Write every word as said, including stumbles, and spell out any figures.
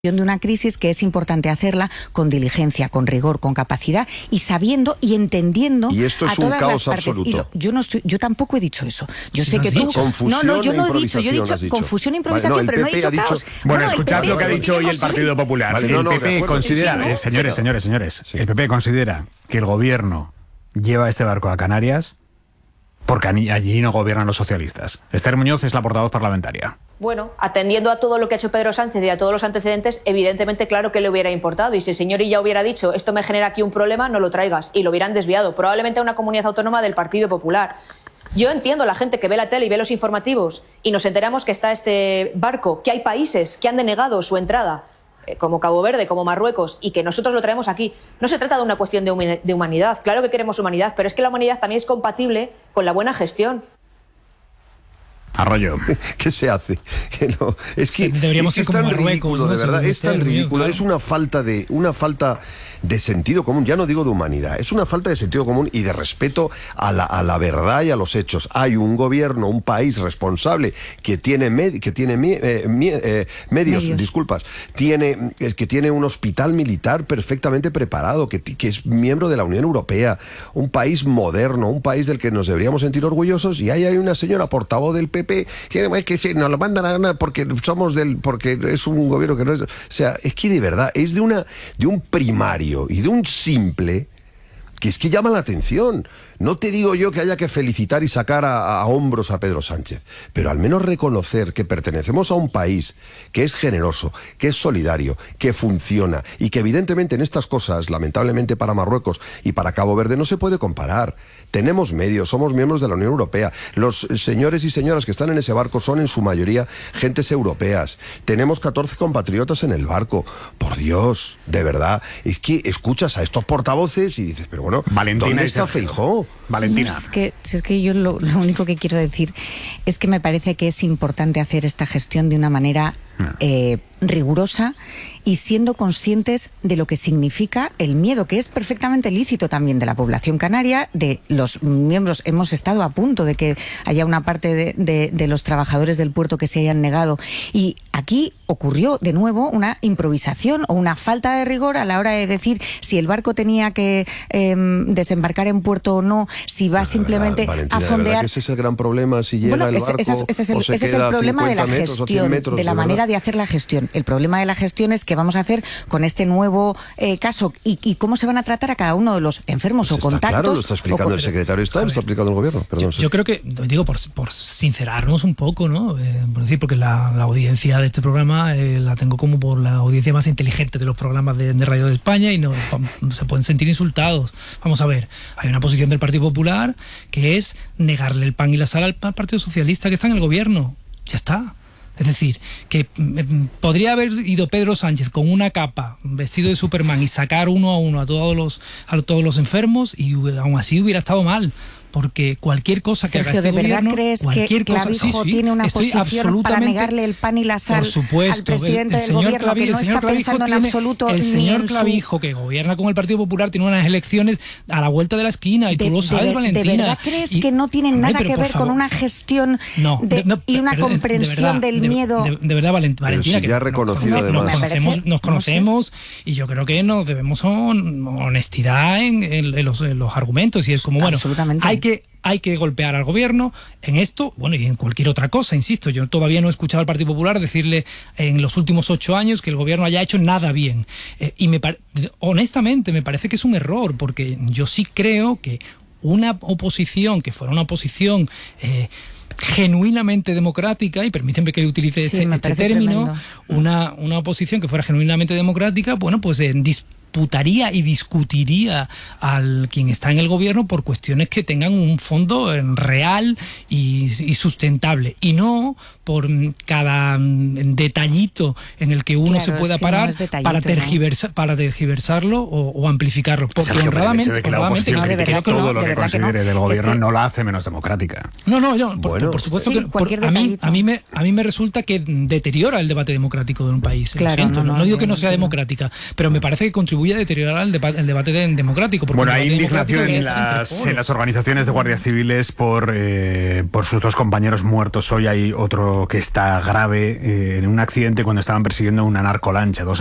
de una crisis que es importante hacerla con diligencia, con rigor, con capacidad y sabiendo y entendiendo y esto es a todas un caos las partes. absoluto. Y lo, yo no estoy, yo tampoco he dicho eso. Yo ¿Sí sé que tú confusión no, no, yo e no he dicho, yo he dicho, dicho confusión e improvisación, vale, no, pero no he dicho, dicho caos. Bueno, bueno, escuchad lo que ha P P dicho hoy el Partido Popular. Vale, el no, no, P P considera, sí, ¿no? eh, señores, Pero... señores, señores, sí. el P P considera que el gobierno lleva este barco a Canarias porque allí no gobiernan los socialistas. Esther Muñoz es la portavoz parlamentaria. Bueno, atendiendo a todo lo que ha hecho Pedro Sánchez y a todos los antecedentes, evidentemente claro que le hubiera importado. Y si el señor Illa hubiera dicho, esto me genera aquí un problema, no lo traigas. Y lo hubieran desviado, probablemente a una comunidad autónoma del Partido Popular. Yo entiendo a la gente que ve la tele y ve los informativos y nos enteramos que está este barco, que hay países que han denegado su entrada, eh, como Cabo Verde, como Marruecos, y que nosotros lo traemos aquí. No se trata de una cuestión de, hum- de humanidad. Claro que queremos humanidad, pero es que la humanidad también es compatible con la buena gestión. Arroyo. ¿Qué se hace? Que no, es que, Deberíamos es, que ser es como tan Marruecos, ridículo, ¿no? de verdad, es tan Según usted, ridículo, claro. es una falta de una falta de sentido común, ya no digo de humanidad, es una falta de sentido común y de respeto a la, a la verdad y a los hechos. Hay un gobierno, un país responsable que tiene med, que tiene mi, eh, mi, eh, medios, medios, disculpas, tiene eh, que tiene un hospital militar perfectamente preparado, que, que es miembro de la Unión Europea, un país moderno, un país del que nos deberíamos sentir orgullosos, y ahí hay una señora portavoz del P P que, que se nos lo mandan a ganar porque somos del porque es un gobierno que no es, o sea, es que de verdad es de una de un primario y de un simple que es que llama la atención. No te digo yo que haya que felicitar y sacar a, a hombros a Pedro Sánchez, pero al menos reconocer que pertenecemos a un país que es generoso, que es solidario, que funciona y que evidentemente en estas cosas, lamentablemente para Marruecos y para Cabo Verde, no se puede comparar. Tenemos medios, somos miembros de la Unión Europea. Los señores y señoras que están en ese barco son en su mayoría gentes europeas. Tenemos catorce compatriotas en el barco. Por Dios, de verdad. Es que escuchas a estos portavoces y dices, pero bueno, Valentina, ¿dónde está Feijóo? Valentina. No, es que, es que yo lo, lo único que quiero decir es que me parece que es importante hacer esta gestión de una manera eh, rigurosa y siendo conscientes de lo que significa el miedo, que es perfectamente lícito también de la población canaria, de los miembros. Hemos estado a punto de que haya una parte de, de, de los trabajadores del puerto que se hayan negado. Y aquí ocurrió de nuevo una improvisación o una falta de rigor a la hora de decir si el barco tenía que eh, desembarcar en puerto o no, si va Pero simplemente verdad, Valentina, a fondear. Que ese es el gran problema, si llega Bueno, el ese, barco ese, ese es el, o se ese es el queda problema de la metros o cien gestión, metros, de la de manera verdad. de hacer la gestión. El problema de la gestión es que vamos a hacer con este nuevo eh, caso y, y cómo se van a tratar a cada uno de los enfermos Pues o está contactos. Claro, lo está explicando o, el secretario de Estado, lo está explicando el gobierno. Perdón, yo, yo creo que, digo, por, por sincerarnos un poco, ¿no? Eh, por decir, porque la, la audiencia de este programa eh, la tengo como por la audiencia más inteligente de los programas de, de Radio de España y no, no se pueden sentir insultados. Vamos a ver, hay una posición del Partido Popular que es negarle el pan y la sal al, al Partido Socialista que está en el gobierno. Ya está. Es decir, que mm, podría haber ido Pedro Sánchez con una capa, vestido de Superman y sacar uno a uno a todos los, a todos los enfermos y aún así hubiera estado mal. Porque cualquier cosa que Sergio, haga este ¿de verdad gobierno, crees cualquier que cosa, Clavijo sí, sí, tiene una posición para negarle el pan y la sal por supuesto, al presidente el, el del gobierno Clavi, que no está pensando tiene, en absoluto el ni señor en Clavijo, su... que gobierna con el Partido Popular, tiene unas elecciones a la vuelta de la esquina y de, tú lo sabes, de, Valentina. ¿De verdad crees y, que no tienen nada hombre, que ver favor, con una gestión no, de, no, y una pero, comprensión de verdad, del de, miedo? De, de verdad, Valentina, si que ya reconocido nos, además. nos conocemos, parece, nos conocemos no sé. Y yo creo que nos debemos on, honestidad en, en, en, los, en los argumentos y es como, bueno, hay que Hay que golpear al gobierno en esto, bueno, y en cualquier otra cosa, insisto. Yo todavía no he escuchado al Partido Popular decirle en los últimos ocho años que el gobierno haya hecho nada bien. Eh, y me honestamente me parece que es un error, porque yo sí creo que una oposición, que fuera una oposición eh, genuinamente democrática, y permítanme que utilice sí, este, este término, una, una oposición que fuera genuinamente democrática, bueno, pues en eh, disputaría y discutiría al quien está en el gobierno por cuestiones que tengan un fondo real y, y sustentable, y no por cada detallito en el que uno claro, se pueda es que parar no para, tergiversa, ¿no? para tergiversarlo o, o amplificarlo. Porque Sergio, honradamente, de que la honradamente oposición no, de critique verdad que todo no, lo de que verdad que considere no. del gobierno Es que- no la hace menos democrática. No, no, no por, Bueno, por supuesto sí, que por, cualquier a, mí, detallito. a, mí me, a mí me resulta que deteriora el debate democrático de un país. Claro, Lo siento, no, no, no, no digo que yo no sea entiendo. democrática, pero me parece que contribuye contribuye a deteriorar el, deba- el debate de- democrático. porque Bueno, el hay debate indignación democrático en es entre las, polos. en las organizaciones de guardias civiles por, eh, por sus dos compañeros muertos. Hoy hay otro que está grave eh, en un accidente cuando estaban persiguiendo una narcolancha. Dos